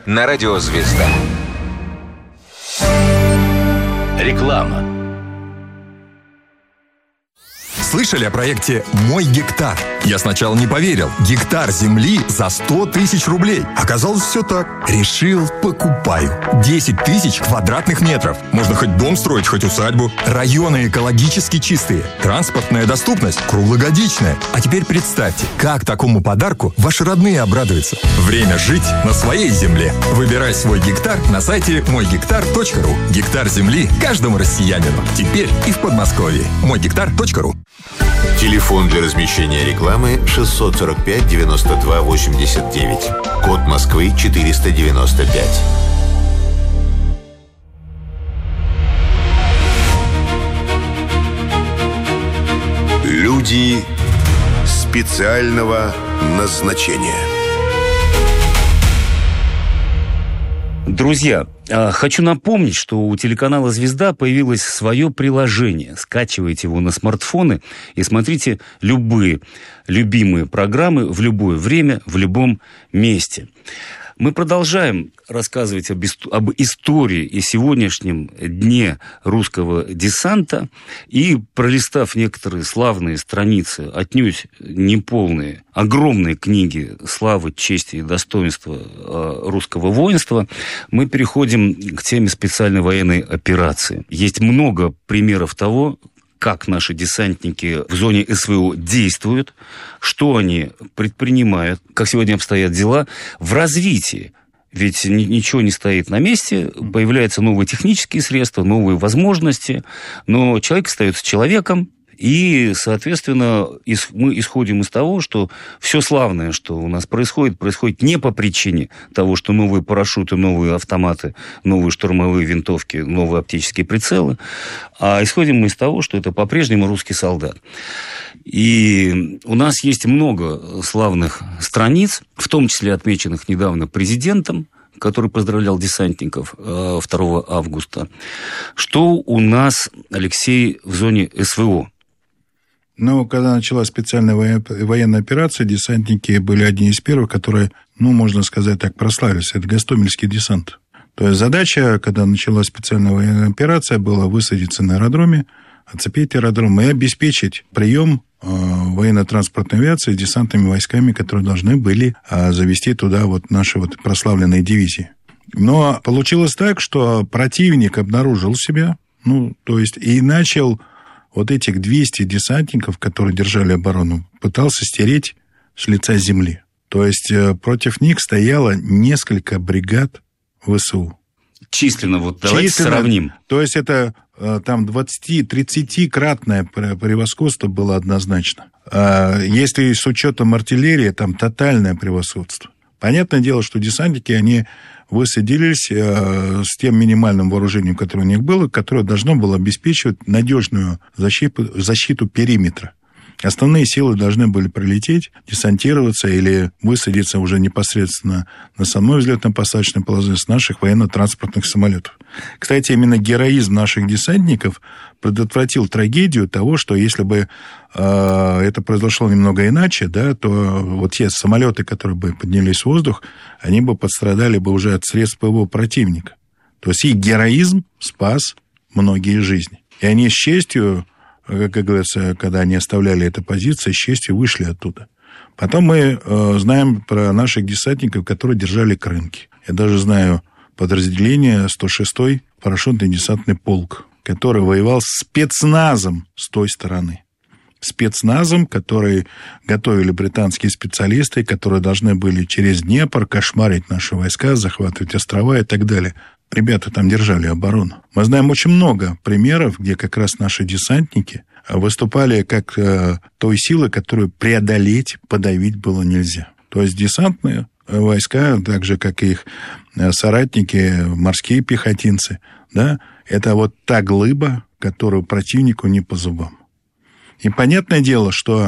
на радио «Звезда». Реклама. Слышали о проекте «Мой гектар»? Я сначала не поверил. Гектар земли за 100 тысяч рублей. Оказалось, все так. Решил, покупаю. 10 тысяч квадратных метров. Можно хоть дом строить, хоть усадьбу. Районы экологически чистые. Транспортная доступность круглогодичная. А теперь представьте, как такому подарку ваши родные обрадуются. Время жить на своей земле. Выбирай свой гектар на сайте мойгектар.ру. Гектар земли каждому россиянину. Теперь и в Подмосковье. мойгектар.ру. Телефон для размещения рекламы 645 92 89. Код Москвы 495. Люди специального назначения. Друзья, хочу напомнить, что у телеканала «Звезда» появилось свое приложение. Скачивайте его на смартфоны и смотрите любые любимые программы в любое время, в любом месте. Мы продолжаем рассказывать об истории и сегодняшнем дне русского десанта. И, пролистав некоторые славные страницы, отнюдь неполные, огромные книги славы, чести и достоинства русского воинства, мы переходим к теме специальной военной операции. Есть много примеров того, как наши десантники в зоне СВО действуют, что они предпринимают, как сегодня обстоят дела в развитии. Ведь ничего не стоит на месте, появляются новые технические средства, новые возможности, но человек остается человеком, и, соответственно, мы исходим из того, что все славное, что у нас происходит не по причине того, что новые парашюты, новые автоматы, новые штурмовые винтовки, новые оптические прицелы, а исходим мы из того, что это по-прежнему русский солдат. И у нас есть много славных страниц, в том числе отмеченных недавно президентом, который поздравлял десантников 2 августа. Что у нас, Алексей, в зоне СВО? Но когда началась специальная военная операция, десантники были одни из первых, которые, можно сказать так, прославились. Это Гостомельский десант. То есть задача, когда началась специальная военная операция, была высадиться на аэродроме, оцепить аэродром и обеспечить прием военно-транспортной авиации с десантными войсками, которые должны были завести туда наши прославленные дивизии. Но получилось так, что противник обнаружил себя, и начал этих 200 десантников, которые держали оборону, пытался стереть с лица земли. То есть против них стояло несколько бригад ВСУ. Численно, давайте сравним. То есть это там 20-30-кратное превосходство было однозначно. Если с учетом артиллерии, там тотальное превосходство. Понятное дело, что десантники, они высадились с тем минимальным вооружением, которое у них было, которое должно было обеспечивать надежную защиту периметра. Основные силы должны были прилететь, десантироваться или высадиться уже непосредственно на самой взлетно-посадочной полосе с наших военно-транспортных самолетов. Кстати, именно героизм наших десантников предотвратил трагедию того, что если бы это произошло немного иначе, то те самолеты, которые бы поднялись в воздух, они бы пострадали бы уже от средств ПВО противника. То есть их героизм спас многие жизни. И они с честью, как говорится, когда они оставляли эту позицию, с честью вышли оттуда. Потом мы знаем про наших десантников, которые держали Крынки. Я даже знаю подразделение 106-й парашютный десантный полк, который воевал с спецназом с той стороны. Спецназом, который готовили британские специалисты, которые должны были через Днепр кошмарить наши войска, захватывать острова и так далее. Ребята там держали оборону. Мы знаем очень много примеров, где как раз наши десантники выступали как той силой, которую преодолеть, подавить было нельзя. То есть десантные войска, так же, как и их соратники, морские пехотинцы, это та глыба, которую противнику не по зубам. И понятное дело, что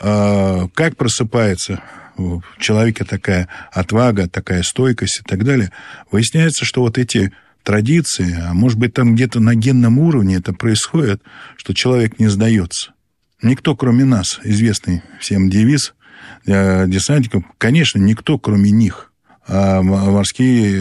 как просыпается в человеке такая отвага, такая стойкость и так далее, выясняется, что эти традиции, а может быть, там где-то на генном уровне это происходит, что человек не сдается. Никто, кроме нас, известный всем девиз десантников, конечно, никто, кроме них. А морские